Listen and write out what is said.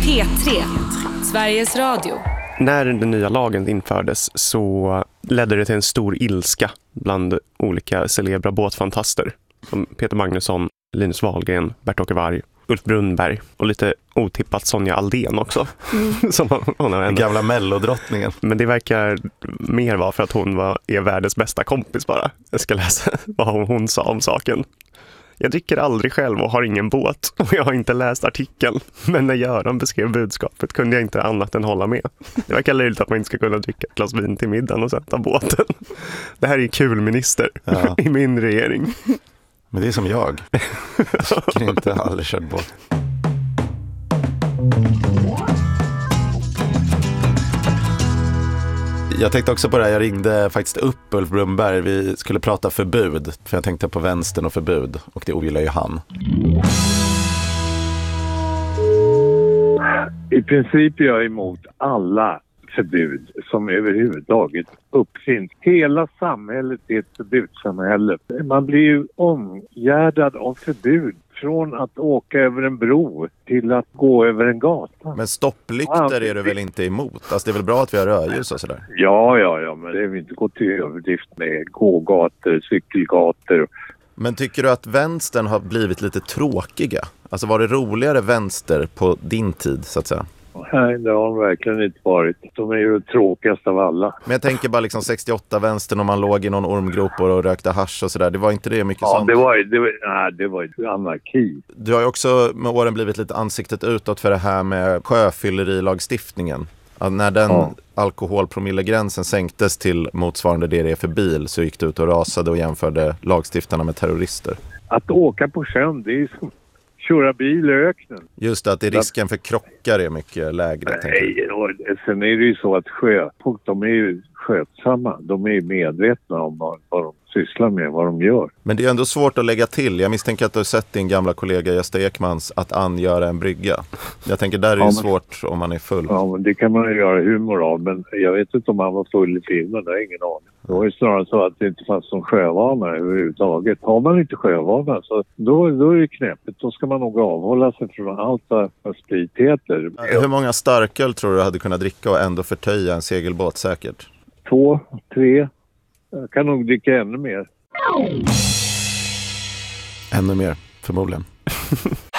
P3, Sveriges Radio. När den nya lagen infördes så ledde det till en stor ilska bland olika celebra båtfantaster som Peter Magnusson, Linus Wahlgren, Bert-Åke Varg, Ulf Brunnberg och lite otippat Sonja Aldén också. Som hon har den gamla mellodrottningen. Men det verkar mer vara för att hon är världens bästa kompis bara. Jag ska läsa vad hon sa om saken. Jag dricker aldrig själv och har ingen båt och jag har inte läst artikeln. Men när Göran beskrev budskapet kunde jag inte annat än hålla med. Det verkar löjligt att man inte ska kunna dricka ett glas vin till middagen och sätta båten. Det här är kul minister i min regering. Men det är som jag. Jag kan inte aldrig kört båt. Jag tänkte också på det här, jag ringde faktiskt upp Ulf Brunnberg. Vi skulle prata förbud, för jag tänkte på vänstern och förbud. Och det ogillar ju han. I princip är jag emot alla förbud som överhuvudtaget uppfinns. Hela samhället är ett förbudssamhälle. Man blir ju omgärdad av förbud. Från att åka över en bro till att gå över en gata. Men stopplykter är du väl inte emot? Alltså det är väl bra att vi har rödljus och sådär? Ja, men det vill inte gå till överdrift med gågator, cykelgator. Men tycker du att vänstern har blivit lite tråkiga? Alltså var det roligare vänster på din tid så att säga? Nej, det har de verkligen inte varit. De är ju tråkigast av alla. Men jag tänker bara liksom 68 vänstern om man låg i någon ormgrop och rökte hasch och sådär. Det var inte det mycket sånt? Det var ju anarki. Du har ju också med åren blivit lite ansiktet utåt för det här med sjöfyllerilagstiftningen. Att när den alkoholpromillegränsen sänktes till motsvarande det är för bil så gick du ut och rasade och jämförde lagstiftarna med terrorister. Att åka på sjön, det är som köra bil i öknen. Just att risken för krockar är mycket lägre. Nej, och sen är det ju så att sjöfolk, de är ju skötsamma. De är ju medvetna om vad de sysslar med, vad de gör. Men det är ändå svårt att lägga till. Jag misstänker att du har sett din gamla kollega Gösta Ekmans att angöra en brygga. Jag tänker där är det svårt om man är full. Ja, men det kan man ju göra humor av. Men jag vet inte om han var full i filmen, det har ingen aning. Det var ju snarare så att det inte fanns någon sjövana överhuvudtaget. Har man inte sjövana så då är det knäppigt. Då ska man nog avhålla sig från allt vad sprit heter. Hur många starköl tror du hade kunnat dricka och ändå förtöja en segelbåt säkert? 2, 3. Jag kan nog dricka ännu mer. Ännu mer, förmodligen.